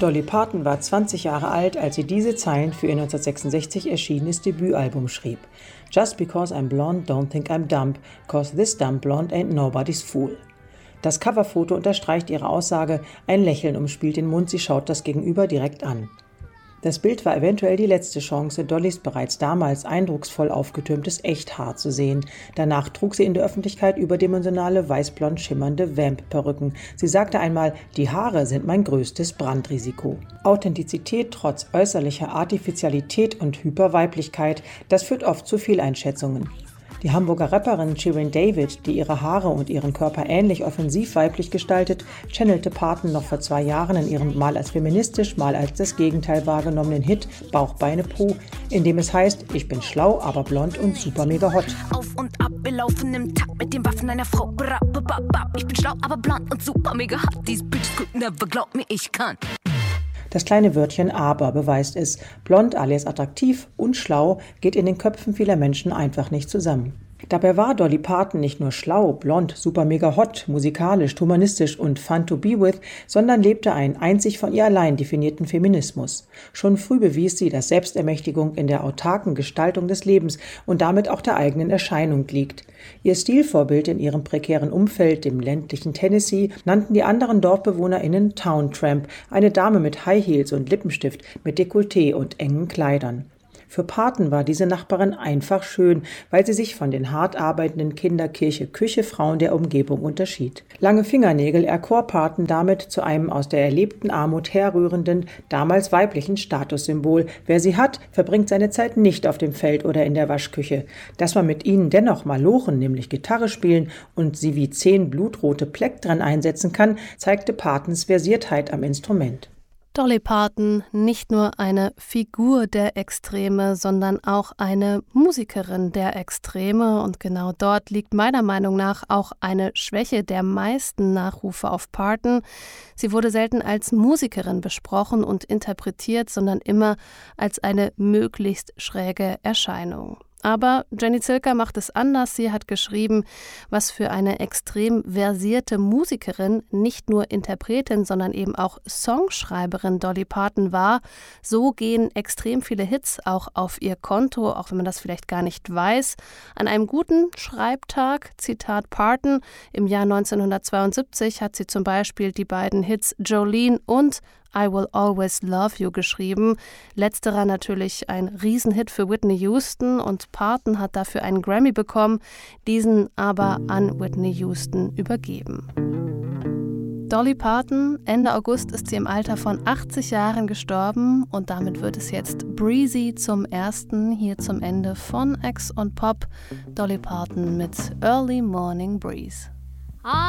Dolly Parton war 20 Jahre alt, als sie diese Zeilen für ihr 1966 erschienenes Debütalbum schrieb. Just because I'm blonde, don't think I'm dumb, 'cause this dumb blonde ain't nobody's fool. Das Coverfoto unterstreicht ihre Aussage, ein Lächeln umspielt den Mund, sie schaut das Gegenüber direkt an. Das Bild war eventuell die letzte Chance, Dollys bereits damals eindrucksvoll aufgetürmtes Echthaar zu sehen. Danach trug sie in der Öffentlichkeit überdimensionale, weißblond schimmernde Vamp-Perücken. Sie sagte einmal, die Haare sind mein größtes Brandrisiko. Authentizität trotz äußerlicher Artificialität und Hyperweiblichkeit, das führt oft zu Fehleinschätzungen. Die Hamburger Rapperin Shirin David, die ihre Haare und ihren Körper ähnlich offensiv weiblich gestaltet, channelte Parton noch vor 2 Jahren in ihrem mal als feministisch, mal als das Gegenteil wahrgenommenen Hit Bauch, Beine, Po, in dem es heißt, ich bin schlau, aber blond und super mega hot. Auf und ab, wir laufen im Takt mit den Waffen einer Frau. Ich bin schlau, aber blond und super mega hot. These bitches could never glaub mir, ich kann. Das kleine Wörtchen aber beweist es. Blond alias attraktiv und schlau geht in den Köpfen vieler Menschen einfach nicht zusammen. Dabei war Dolly Parton nicht nur schlau, blond, super mega hot, musikalisch, humanistisch und fun to be with, sondern lebte einen einzig von ihr allein definierten Feminismus. Schon früh bewies sie, dass Selbstermächtigung in der autarken Gestaltung des Lebens und damit auch der eigenen Erscheinung liegt. Ihr Stilvorbild in ihrem prekären Umfeld, dem ländlichen Tennessee, nannten die anderen DorfbewohnerInnen Town Tramp, eine Dame mit High Heels und Lippenstift, mit Dekolleté und engen Kleidern. Für Parton war diese Nachbarin einfach schön, weil sie sich von den hart arbeitenden Kinderkirche-Küche-Frauen der Umgebung unterschied. Lange Fingernägel erkor Parton damit zu einem aus der erlebten Armut herrührenden, damals weiblichen Statussymbol. Wer sie hat, verbringt seine Zeit nicht auf dem Feld oder in der Waschküche. Dass man mit ihnen dennoch malochen, nämlich Gitarre spielen und sie wie 10 blutrote Plektren einsetzen kann, zeigte Partons Versiertheit am Instrument. Dolly Parton, nicht nur eine Figur der Extreme, sondern auch eine Musikerin der Extreme. Und genau dort liegt meiner Meinung nach auch eine Schwäche der meisten Nachrufe auf Parton. Sie wurde selten als Musikerin besprochen und interpretiert, sondern immer als eine möglichst schräge Erscheinung. Aber Jenny Zilker macht es anders. Sie hat geschrieben, was für eine extrem versierte Musikerin, nicht nur Interpretin, sondern eben auch Songschreiberin Dolly Parton war. So gehen extrem viele Hits auch auf ihr Konto, auch wenn man das vielleicht gar nicht weiß. An einem guten Schreibtag, Zitat Parton, im Jahr 1972 hat sie zum Beispiel die beiden Hits Jolene und I Will Always Love You geschrieben. Letzterer natürlich ein Riesenhit für Whitney Houston und Parton hat dafür einen Grammy bekommen, diesen aber an Whitney Houston übergeben. Dolly Parton, Ende August ist sie im Alter von 80 Jahren gestorben und damit wird es jetzt breezy zum ersten, hier zum Ende von Ex on Pop. Dolly Parton mit Early Morning Breeze.